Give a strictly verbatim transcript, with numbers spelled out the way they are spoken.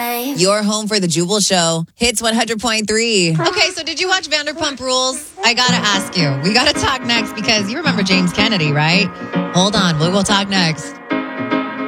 life. Your home for the Jubal Show. Hits one hundred point three. Okay, so did you watch Vanderpump Rules? I got to ask you. We got to talk next because you remember James Kennedy, right? Hold on. We will talk next.